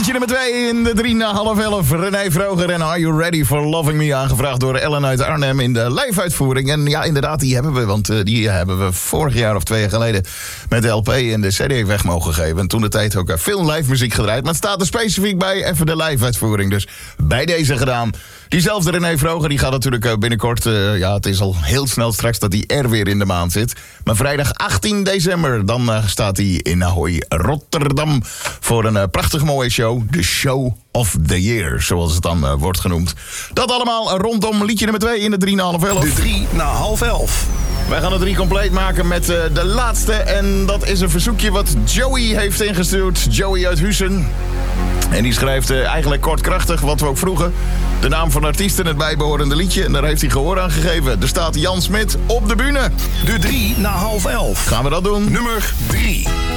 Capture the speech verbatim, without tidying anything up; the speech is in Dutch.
Liedje nummer twee in de drie na half elf. René Vroger en Are You Ready for Loving Me? Aangevraagd door Ellen uit Arnhem in de live-uitvoering. En ja, inderdaad, die hebben we. Want uh, die hebben we vorig jaar of twee jaar geleden met de L P en de C D weg mogen geven. En toen de tijd ook uh, veel live muziek gedraaid. Maar het staat er specifiek bij, even de live-uitvoering. Dus bij deze gedaan. Diezelfde René Vroger, die gaat natuurlijk uh, binnenkort... Uh, ja, het is al heel snel straks dat hij er weer in de maand zit. Maar vrijdag achttien december, dan uh, staat hij in Ahoy, Rotterdam... voor een uh, prachtige mooie show. De Show of the Year, zoals het dan uh, wordt genoemd. Dat allemaal rondom liedje nummer twee in de drie na half elf. De drie na half elf. Wij gaan het drie compleet maken met uh, de laatste. En dat is een verzoekje wat Joey heeft ingestuurd. Joey uit Huissen. En die schrijft uh, eigenlijk kortkrachtig, wat we ook vroegen. De naam van de artiest en het bijbehorende liedje. En daar heeft hij gehoor aan gegeven. Er staat Jan Smit op de bühne. De drie na half elf. Gaan we dat doen? Nummer drie.